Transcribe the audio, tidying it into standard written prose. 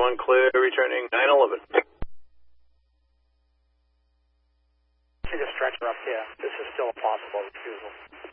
1, clear, returning 911. See the stretcher up here. This is still a possible refusal.